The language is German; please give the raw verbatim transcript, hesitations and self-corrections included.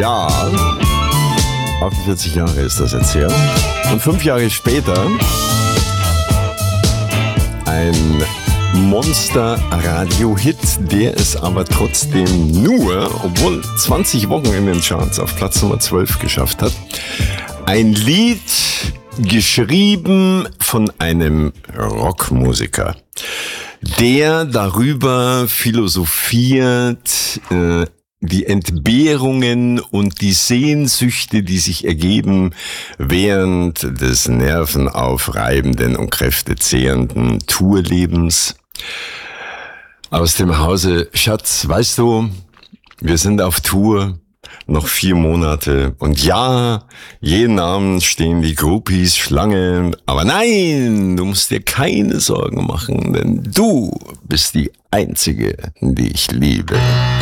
Ja, achtundvierzig Jahre ist das jetzt her. Und fünf Jahre später ein Monster-Radio-Hit, der es aber trotzdem nur, obwohl zwanzig Wochen in den Charts, auf Platz Nummer zwölf geschafft hat. Ein Lied geschrieben von einem Rockmusiker, der darüber philosophiert, äh, die Entbehrungen und die Sehnsüchte, die sich ergeben während des nervenaufreibenden und kräftezehrenden Tourlebens. Aus dem Hause: Schatz, weißt du, wir sind auf Tour, noch vier Monate. Und ja, jeden Abend stehen die Groupies Schlange. Aber nein, du musst dir keine Sorgen machen, denn du bist die Einzige, die ich liebe.